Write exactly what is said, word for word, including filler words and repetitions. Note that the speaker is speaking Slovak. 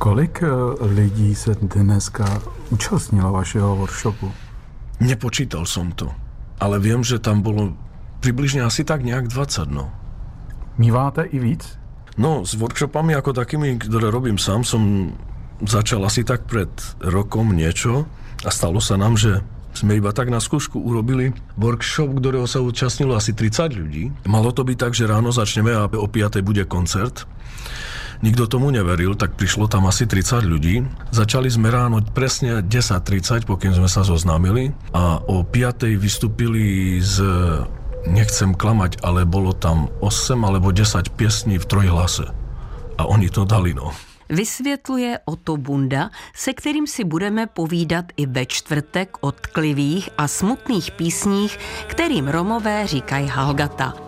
Kolik lidí se dneska účastnilo vašeho workshopu? Nepočítal som to, ale viem, že tam bolo približne asi tak nejak dvadsať, no. Míváte i víc? No, s workshopami ako takými, ktoré robím sám, som začal asi tak pred rokom niečo a stalo sa nám, že sme iba tak na skúšku urobili workshop, ktorého sa účastnilo asi tridsať ľudí. Malo to byť tak, že ráno začneme a o piatej bude koncert. Nikto tomu neveril, tak prišlo tam asi tridsať ľudí. Začali sme ráno presne desať tridsať, pokým sme sa zoznámili a o piatej vystúpili z, nechcem klamať, ale bolo tam osem alebo desať piesní v trojhlase. A oni to dali, no. Vysvětluje Otto Bunda, se kterým si budeme povídat i ve čtvrtek o tklivých a smutných písních, kterým Romové říkají Halgata.